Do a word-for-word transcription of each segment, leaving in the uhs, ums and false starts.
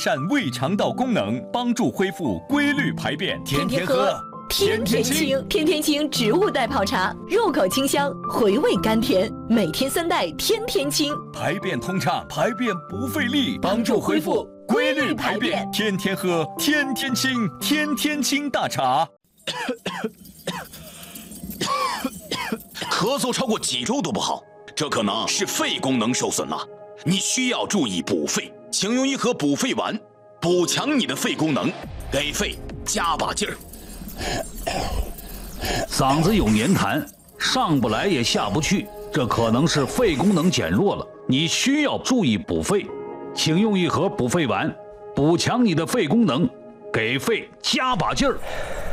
善胃肠道功能，帮助恢复规律排便。天天喝， 天天清。天天清植物代泡茶，入口清香，回味甘甜。每天三袋，天天清， 排便通畅，排便不费力，帮助恢复规律排便。天天喝，天天清，天天清大茶。 咳嗽超过几周都不好，这可能是肺功能受损了，你需要注意补肺，请用一盒补肺丸，补强你的肺功能，给肺加把劲儿。 嗓子有黏痰，上不来也下不去，这可能是肺功能减弱了，你需要注意补肺，请用一盒补肺丸，补强你的肺功能，给肺加把劲儿。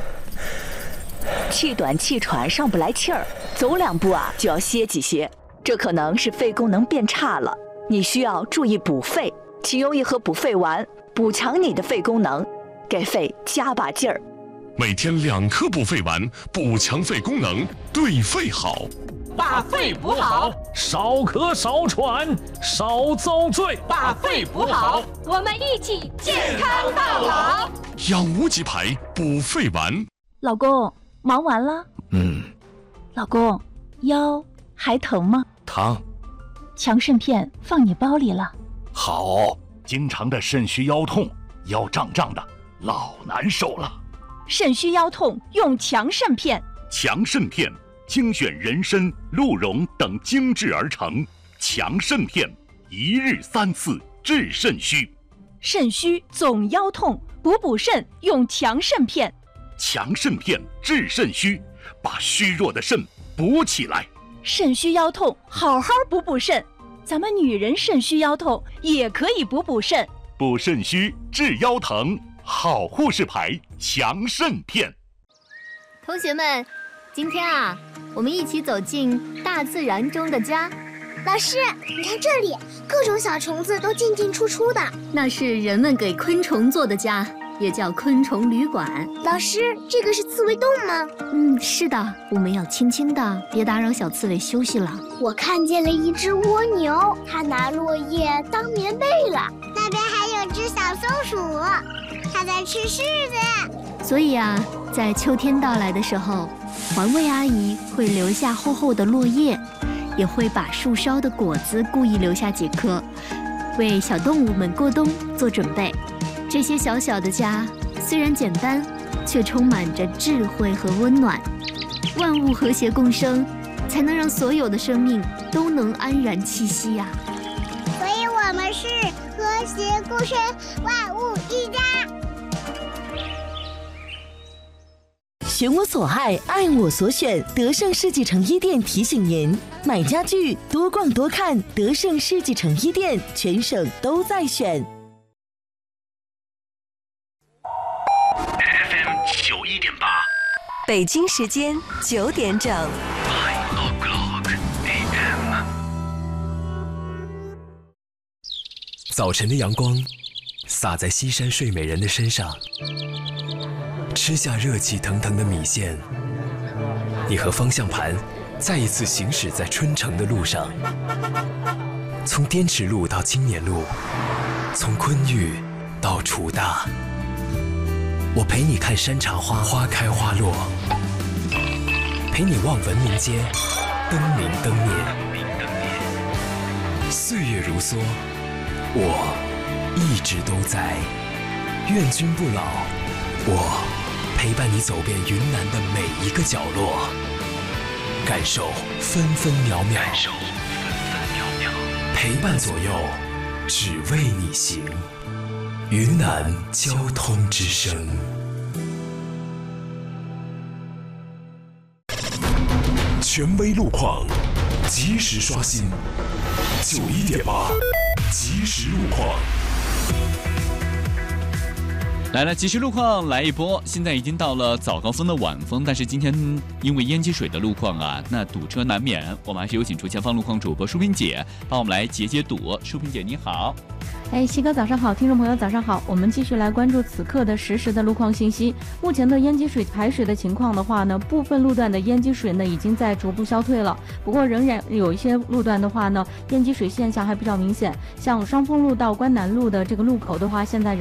气短气喘上不来气儿，走两步啊就要歇几歇，这可能是肺功能变差了，你需要注意补肺，请用一盒补肺丸，补强你的肺功能，给肺加把劲儿。 每天两颗补肺丸，补强肺功能，对肺好。 把肺补好， 少咳少喘少遭罪。 把肺补好， 我们一起健康到老。 养无极牌补肺丸。 老公，忙完了？ 嗯。 老公，腰还疼吗？ 疼。 强肾片放你包里了。 好。经常的肾虚腰痛，腰胀胀的，老难受了。 肾虚腰痛用强肾片。 强肾片精选人参、鹿茸等精制而成，强肾片一日三次治肾虚。 肾虚总腰痛，补补肾用强肾片。 强肾片治肾虚，把虚弱的肾补起来。 肾虚腰痛，好好补补肾。咱们女人肾虚腰痛也可以补补肾。 补肾虚治腰疼，好护士牌强肾片。 同学们，今天啊，我们一起走进大自然中的家。 老师，你看这里，各种小虫子都进进出出的。 那是人们给昆虫做的家，也叫昆虫旅馆。 老师，这个是刺猬洞吗？ 嗯，是的，我们要轻轻的，别打扰小刺猬休息了。 我看见了一只蜗牛，它拿落叶当棉被了。那边还有只小松鼠，它在吃柿子。 所以啊，在秋天到来的时候，环卫阿姨会留下厚厚的落叶，也会把树梢的果子故意留下几颗，为小动物们过冬做准备。这些小小的家虽然简单，却充满着智慧和温暖。万物和谐共生，才能让所有的生命都能安然栖息呀、啊。 所以我们是和谐共生，万物一家。 寻我所爱，爱我所选。德胜世纪城一店提醒您：买家具多逛多看，德胜世纪城一店全省都在选。 F M 九一点八， 北京时间九点整。 Nine o'clock A M。 早晨的阳光洒在西山睡美人的身上。吃下热气腾腾的米线，你和方向盘再一次行驶在春城的路上，从滇池路到青年路，从昆玉到楚大，我陪你看山茶花花开花落，陪你望文明街灯明灯灭。岁月如梭，我一直都在，愿君不老，我陪伴你走遍云南的每一个角落，感受分分秒秒，感受分分秒秒，陪伴左右，只为你行。云南交通之声。权威路况，及时刷新。九一点八，即时路况。 来了，及时路况来一波。现在已经到了早高峰的晚峰，但是今天因为淹积水的路况啊，那堵车难免。我们还是有请出前方路况主播淑萍姐帮我们来解解堵。淑萍姐你好。 哎，西哥早上好，听众朋友早上好，我们继续来关注此刻的实时的路况信息。目前的淹积水排水的情况的话呢，部分路段的淹积水呢已经在逐步消退了，不过仍然有一些路段的话呢，淹积水现象还比较明显，像双峰路到关南路的这个路口的话，现在